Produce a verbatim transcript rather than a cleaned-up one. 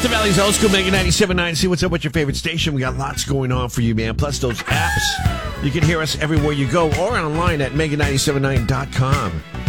the Valley's Old School, Mega ninety-seven point nine. See what's up with your favorite station. We got lots going on for you, man. Plus those apps. You can hear us everywhere you go or online at mega nine seven nine dot com.